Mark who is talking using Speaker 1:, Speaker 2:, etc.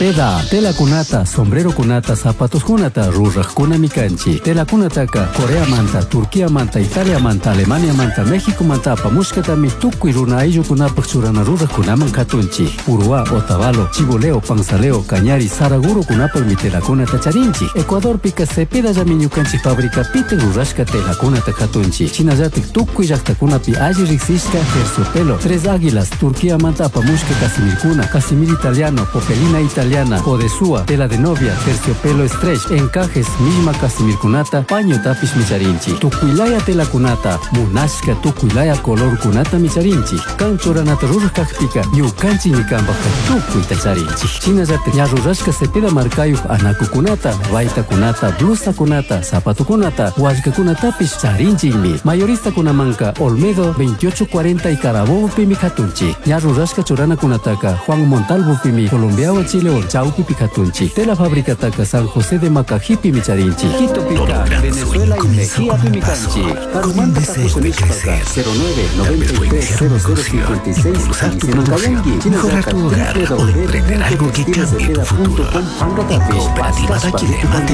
Speaker 1: Cepeda, tela kunata, sombrero kunata, zapatos kunata, ruraj kunami kanchi. Tela kunataka, Corea manta, Turquía manta, Italia manta, Alemania manta, México manta, pamushkatami, tukuy runa ayllu kunapak churana ruraj kunaman katunchi. Urua, Otavalo, Chiboleo, Pansaleo, Cañari, Saraguro kunapak mi tela kunata charinchi. Ecuador pika Cepeda llamiñukanchi fabrica pita rurashka tela kunata katunchi. Chinallatik tukuy llaqtakunapi alli riksishka terciopelo, Tres Águilas, Turquía manta pamushka casimir kuna, casimir italiano, popelina italiana, Odesúa, tela de novia, terciopelo stretch, encajes, misma casimir kunata, paño tapis micharinchi. Tukuylaya tela kunata, munashka tukuylaya color kunata micharinchi. Kanchuranata rurajkakpika, ñukanchi ñikambaka tukuy tacharinchi. Chinallatik ña rurashka Cepeda markayuq anaku kunata, vaita kunata, blusa kunata, zapato kunata, wallka kunatapis charinchimi. Mayorista kunamanka, Olmedo 2840 y Carabobo pimi katunchi. Ña rurashka churana kunataka, Juan Montalvo pimi, Colombiawa Chile Chaupi Picatunchi. Tela fabricataca San José de Macajipi Micharinchi. Quito Pica, Venezuela y Mejía Pimicanchi. Carumanta Capuchonishpaca 09 93 0056 Sinacayangi.
Speaker 2: Mejorar tu hogar o emprender algo que cambie tu futuro. Cooperativa Daquilema